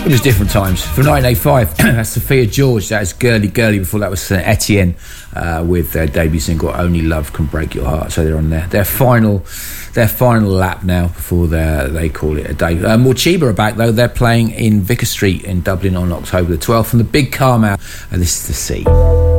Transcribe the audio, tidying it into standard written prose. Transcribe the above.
It was different times. From 1985, that's Sophia George. That is Girly Girly. Before that was Etienne with their debut single Only Love Can Break Your Heart. So they're on their final lap now before they call it a day. Morcheeba are back though. They're playing in Vicar Street in Dublin on October the 12th from the Big Carmel, and this is The Sea.